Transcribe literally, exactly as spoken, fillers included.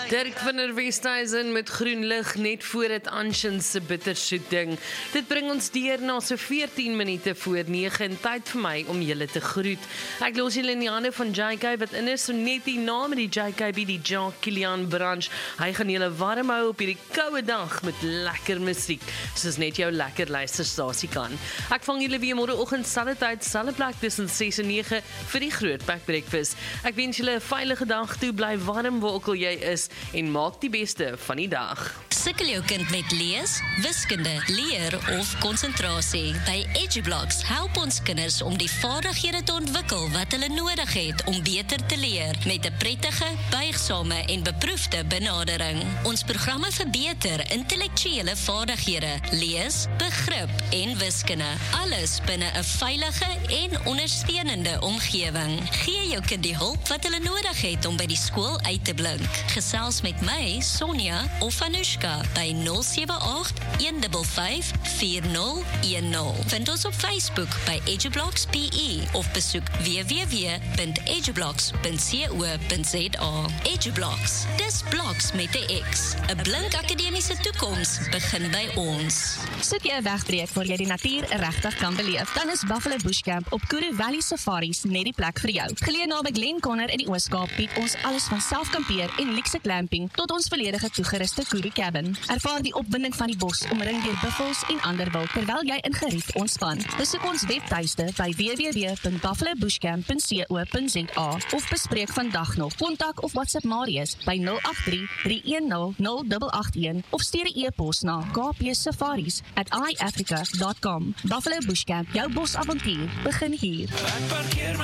Dirk van der Westhuizen met groen lig net voor het Anshin se bittersoet ding. Dit bring ons deur na so veertien minute voor nege en tyd vir my om julle te groet. Ek los julle in die hande van J K wat in is so net die naam die J K B die Jean Kilian Branch. Hy gaan julle warm hou op hierdie koue dag met lekker musiek, soos net jou lekker luisterstasie kan. Ek vang julle weer môreoggend selfde tyd, selfde plek tussen ses en nege vir die Groot Pack Breakfast. Ek wens julle 'n veilige dag toe, bly warm waar ook al jy is en maak die beste van die dag. Sukkel jou kind met lees, wiskunde, leer of konsentrasie? By EduBlocks help ons kinders om die vaardighede te ontwikkel wat hulle nodig het om beter te leer met 'n prettige, buigsame en beproefde benadering. Ons programme verbeter intellektuele vaardighede, lees, begrip en wiskunde. Alles binne 'n veilige en ondersteunende omgewing. Gee jou kind die hulp wat hulle nodig het om by die skool uit te blink. Gesels met my, Sonja of Anushka by nul sewe agt, een vyf vyf, vier nul een nul. Vind ons op Facebook by EduBlocks P E of besoek w w w punt edublocks punt co punt za. EduBlocks, dis bloks met 'n X. 'n Blink akademiese toekoms begin by ons. Soek jy 'n wegbreek waar jy die natuur regtig kan beleef, dan is Buffalo Bush Camp op Kuru Valley Safaris net die plek vir jou. Geleë naby Glenconner in die Oos-Kaap bied ons alles van selfkampeer en luxe glamping tot ons volledige toegeruste Kuru cabin. Ervaar die opwinding van die bos omring deur buffels en ander wild terwyl jy in gerief ontspan. Besoek ons webtuiste by w w w punt buffalo bush camp punt co punt za of bespreek vandag nog. Kontak of WhatsApp Marius by nul agt drie, drie een nul, nul agt agt een of stuur 'n e-pos na k p safaris at i africa dot com. Buffalo Bush Camp, jou bosavontuur begin hier.